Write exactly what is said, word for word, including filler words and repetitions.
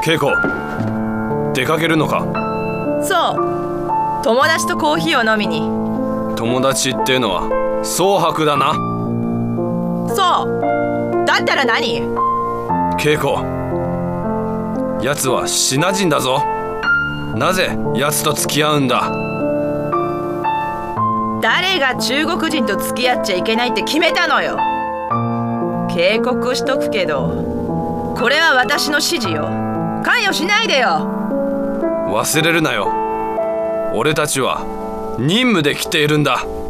恵子、出かけるのか？ そう、友達とコーヒーを飲みに。 友達ってのは蒼白だな。 そう、だったら何？ 恵子、奴はシナ人だぞ。なぜ奴と付き合うんだ？ 誰が中国人と付き合っちゃいけないって決めたのよ。警告しとくけど、これは私の指示よ。関与しないでよ。 忘れるなよ。俺たちは任務で来ているんだ。